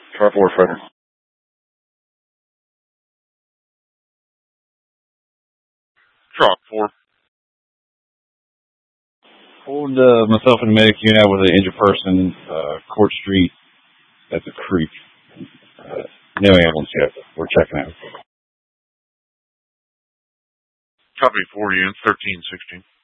Car 4, Frederick. Truck 4. Hold myself and the medic unit out with an injured person, Court Street at the creek. No ambulance yet. We're checking out. Copy 4 units, 1316.